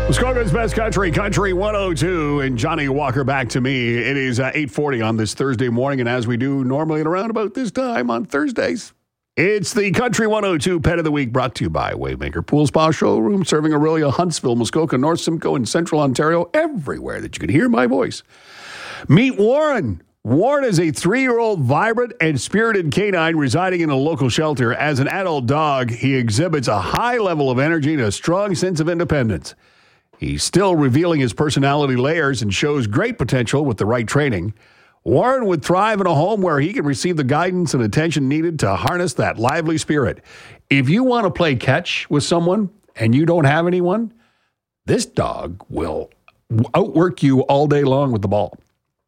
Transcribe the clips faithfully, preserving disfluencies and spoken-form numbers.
Muskoka's Best Country, Country one oh two, and Johnny Walker Back to Me. It is uh, eight forty on this Thursday morning, and as we do normally at around about this time on Thursdays, it's the Country one oh two Pet of the Week, brought to you by Waymaker Pool Spa Showroom, serving Aurelia, Huntsville, Muskoka, North Simcoe, and Central Ontario, everywhere that you can hear my voice. Meet Warren. Warren is a three-year-old vibrant and spirited canine residing in a local shelter. As an adult dog, he exhibits a high level of energy and a strong sense of independence. He's still revealing his personality layers and shows great potential with the right training. Warren would thrive in a home where he can receive the guidance and attention needed to harness that lively spirit. If you want to play catch with someone and you don't have anyone, this dog will outwork you all day long with the ball.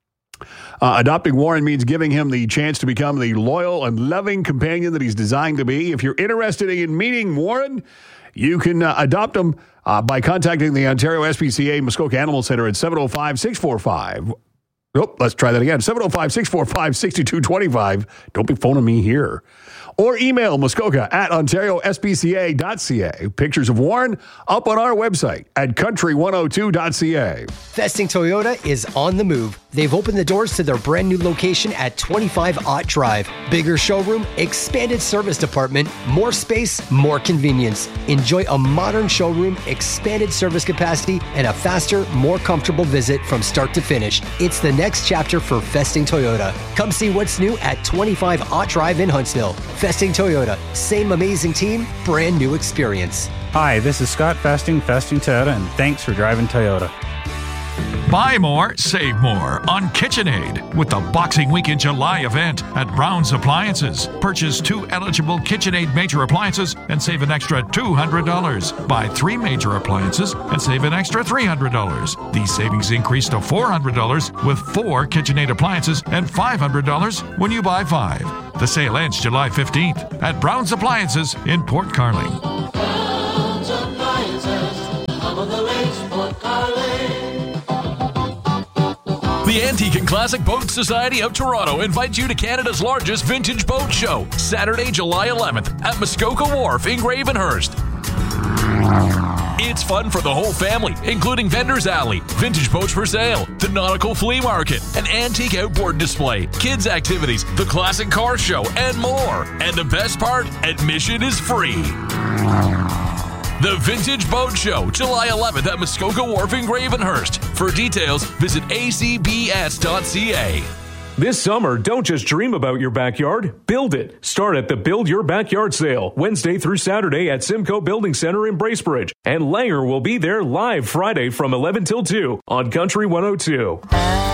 Uh, adopting Warren means giving him the chance to become the loyal and loving companion that he's designed to be. If you're interested in meeting Warren, you can uh, adopt him uh, by contacting the Ontario S P C A Muskoka Animal Center at seven oh five, six four five. Oh, let's try that again. seven oh five, six four five, six two two five. Don't be phoning me here. Or email Muskoka at ontario s p c a dot c a. Pictures of Warren up on our website at country one oh two dot c a. Festing Toyota is on the move. They've opened the doors to their brand new location at twenty-five Ott Drive. Bigger showroom, expanded service department, more space, more convenience. Enjoy a modern showroom, expanded service capacity, and a faster, more comfortable visit from start to finish. It's the next chapter for Festing Toyota. Come see what's new at twenty-five Ott Drive in Huntsville. Festing Toyota, same amazing team, brand new experience. Hi, this is Scott Festing, Festing Toyota, and thanks for driving Toyota. Buy more, save more on KitchenAid with the Boxing Week in July event at Brown's Appliances. Purchase two eligible KitchenAid major appliances and save an extra two hundred dollars. Buy three major appliances and save an extra three hundred dollars. These savings increase to four hundred dollars with four KitchenAid appliances and five hundred dollars when you buy five. The sale ends July fifteenth at Brown's Appliances in Port Carling. Brown's Appliances, top of the range, Port Carling. The Antique and Classic Boat Society of Toronto invites you to Canada's largest vintage boat show, Saturday, July eleventh at Muskoka Wharf in Gravenhurst. It's fun for the whole family, including Vendors Alley, vintage boats for sale, the nautical flea market, an antique outboard display, kids activities, the classic car show, and more. And the best part, admission is free. The Vintage Boat Show, July eleventh at Muskoka Wharf in Gravenhurst. For details, visit a c b s dot c a. This summer, don't just dream about your backyard, build it. Start at the Build Your Backyard sale, Wednesday through Saturday at Simcoe Building Center in Bracebridge. And Langer will be there live Friday from eleven till two on Country one oh two.